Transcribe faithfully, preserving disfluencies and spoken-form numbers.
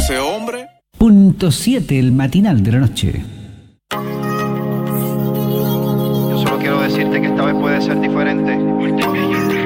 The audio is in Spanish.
ese hombre? Punto siete, el matinal de la noche. Yo solo quiero decirte que esta vez puede ser diferente.